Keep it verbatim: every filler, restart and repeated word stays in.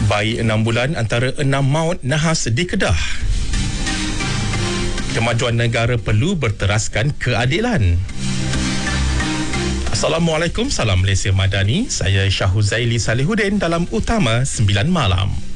Bayi enam bulan antara enam maut nahas di Kedah. Kemajuan negara perlu berteraskan keadilan. Assalamualaikum, salam Malaysia Madani. Saya Syah Huzaili Salihuddin dalam Utama sembilan Malam.